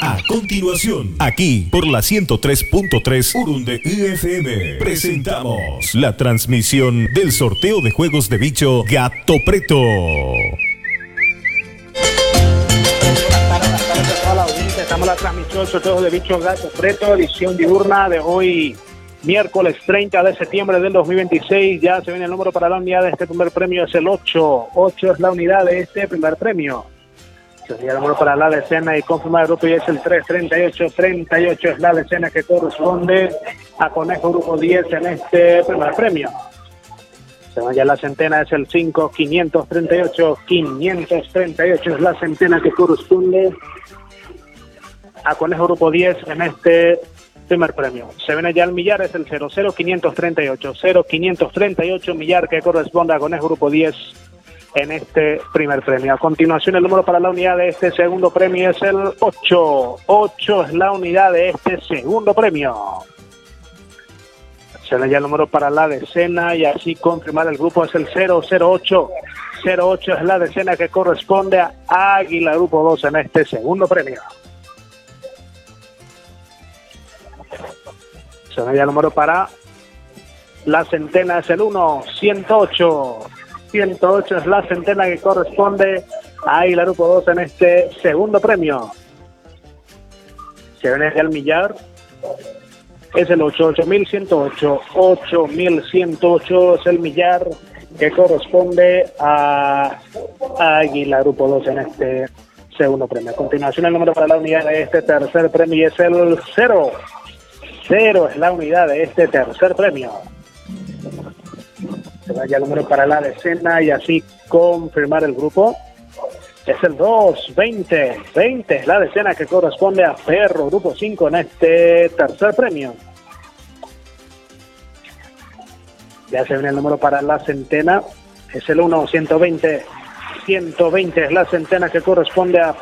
A continuación, aquí por la 103.3 Urunde FM, presentamos la transmisión del sorteo de juegos de bicho Gato Preto. Buenas tardes a toda la audiencia. Estamos en la transmisión del sorteo de bicho Gato Preto, edición diurna de hoy, miércoles 30 de septiembre del 2026. Ya se viene el número para la unidad de este primer premio, es el 8. 8 es la unidad de este primer premio. Sería el número para la decena y confirmar el grupo y es el 338. 38 es la decena que corresponde a Conejo Grupo 10 en este primer premio. Se vaya la centena, es el 5. 538. 538 es la centena que corresponde a Conejo Grupo 10 en este primer premio. Se viene ya el millar, es el 00 538. 0538 millar que corresponde a Conejo Grupo 10 en este primer premio. A continuación, el número para la unidad de este segundo premio es el 8. 8 es la unidad de este segundo premio. Se le da el número para la decena y así confirmar el grupo es el 008. 08 es la decena que corresponde a Águila Grupo 2 en este segundo premio. Se le da el número para la centena es el 1. 108. 108 es la centena que corresponde a Águila Grupo 2 en este segundo premio. Se viene el millar, es el 8. 8108. 8108 es el millar que corresponde a Águila Grupo 2 en este segundo premio. A continuación, el número para la unidad de este tercer premio es el 0. 0 es la unidad de este tercer premio. Se vaya el número para la decena y así confirmar el grupo. Es el 2. 20. 20 es la decena que corresponde a Perro Grupo 5 en este tercer premio. Ya se viene el número para la centena. Es el 1. 120. 120 es la centena que corresponde a